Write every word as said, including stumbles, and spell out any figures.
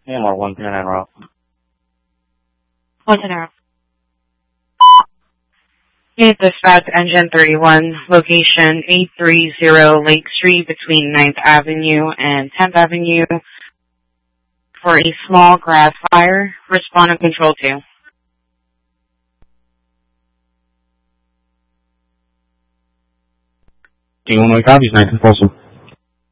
Yeah, more one ten route. One ten route. Okay, dispatch engine thirty-one, location eight thirty Lake Street between ninth Avenue and tenth Avenue for a small grass fire. Respond and control two. Do you want to copies, nice and fulsome?